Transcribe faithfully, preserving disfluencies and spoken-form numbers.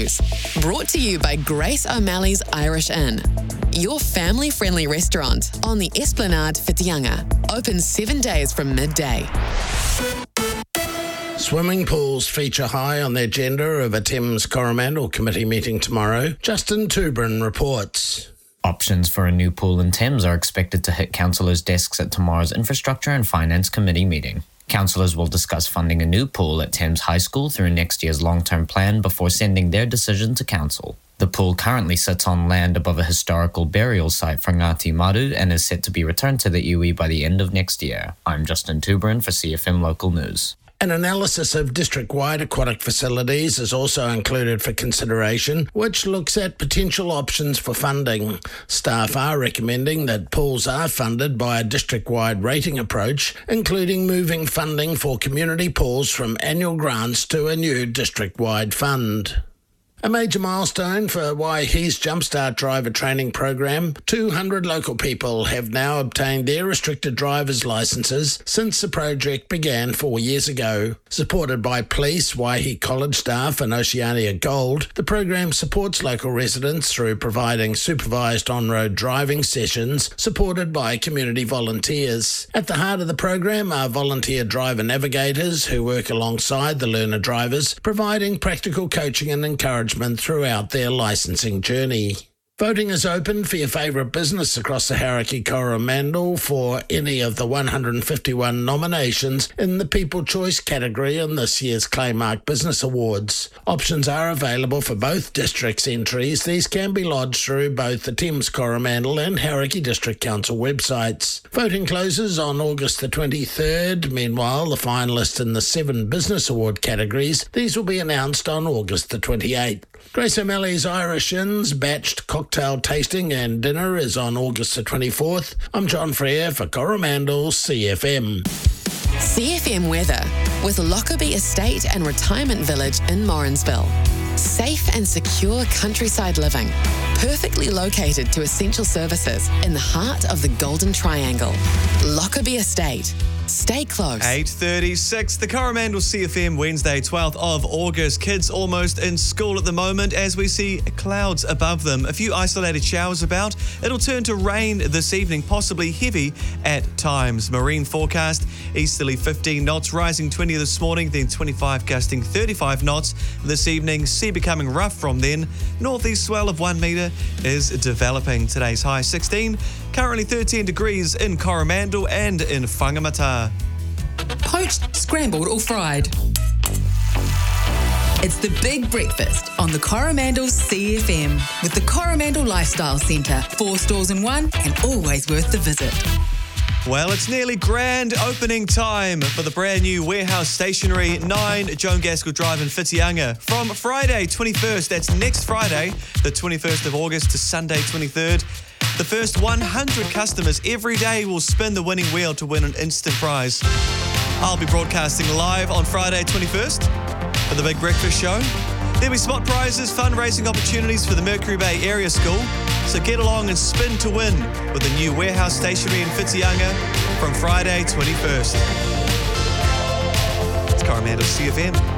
Brought to you by Grace O'Malley's Irish Inn, your family-friendly restaurant on the Esplanade Whitianga. Open seven days from midday. Swimming pools feature high on the agenda of a Thames Coromandel Committee meeting tomorrow. Justin Tubrin reports. Options for a new pool in Thames are expected to hit councillors' desks at tomorrow's Infrastructure and Finance Committee meeting. Councillors will discuss funding a new pool at Thames High School through next year's long-term plan before sending their decision to council. The pool currently sits on land above a historical burial site for Ngāti Maru and is set to be returned to the iwi by the end of next year. I'm Justin Tubrin for C F M Local News. An analysis of district-wide aquatic facilities is also included for consideration, which looks at potential options for funding. Staff are recommending that pools are funded by a district-wide rating approach, including moving funding for community pools from annual grants to a new district-wide fund. A major milestone for Waihi's Jumpstart driver training program. two hundred local people have now obtained their restricted driver's licences since the project began four years ago. Supported by police, Waihi College staff and Oceania Gold, the program supports local residents through providing supervised on-road driving sessions supported by community volunteers. At the heart of the program are volunteer driver navigators who work alongside the learner drivers, providing practical coaching and encouragement throughout their licensing journey. Voting is open for your favourite business across the Hauraki Coromandel for any of the one hundred fifty-one nominations in the People Choice category in this year's Claymark Business Awards. Options are available for both districts' entries. These can be lodged through both the Thames Coromandel and Hauraki District Council websites. Voting closes on August the twenty-third. Meanwhile, the finalists in the seven Business Award categories, these will be announced on August the twenty-eighth. Grace O'Malley's Irish Inn's batched cocktail tasting and dinner is on August the twenty-fourth. I'm John Frere for Coromandel C F M. C F M weather with Lockerbie Estate and Retirement Village in Morrinsville. Safe and secure countryside living, perfectly located to essential services in the heart of the Golden Triangle. Lockerbie Estate. Stay close. eight thirty-six, the Coromandel C F M, Wednesday, twelfth of August. Kids almost in school at the moment as we see clouds above them. A few isolated showers about. It'll turn to rain this evening, possibly heavy at times. Marine forecast, easterly fifteen knots, rising twenty this morning, then twenty-five, gusting thirty-five knots this evening. Sea becoming rough from then. Northeast swell of one metre is developing. Today's high sixteen. Currently thirteen degrees in Coromandel and in Whangamata. Poached, scrambled or fried. It's the big breakfast on the Coromandel C F M with the Coromandel Lifestyle Centre. Four stores in one and always worth the visit. Well, it's nearly grand opening time for the brand new Warehouse Stationery, nine Joan Gaskell Drive in Whitianga. From Friday twenty-first, that's next Friday, the twenty-first of August to Sunday twenty-third. The first one hundred customers every day will spin the winning wheel to win an instant prize. I'll be broadcasting live on Friday twenty-first for the Big Breakfast Show. There'll be spot prizes, fundraising opportunities for the Mercury Bay Area School. So get along and spin to win with the new Warehouse Stationery in Whitianga from Friday twenty-first. It's Coromandel C F M.